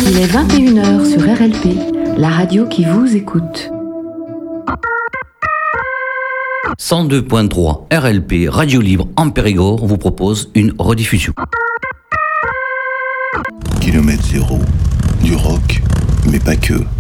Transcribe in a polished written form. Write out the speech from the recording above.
Il est 21h sur RLP, la radio qui vous écoute. 102.3 RLP, Radio Libre en Périgord, vous propose une rediffusion. Kilomètre zéro, du rock, mais pas que.